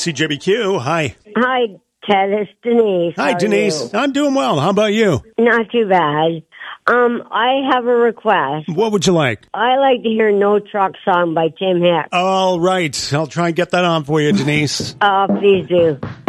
CJBQ. Hi. Hi, Ted. It's Denise. Hi, How are Denise. you? I'm doing well. How about you? Not too bad. I have a request. What would you like? I like to hear No Truck Song by Tim Hicks. All right. I'll try and get that on for you, Denise. Oh, please do.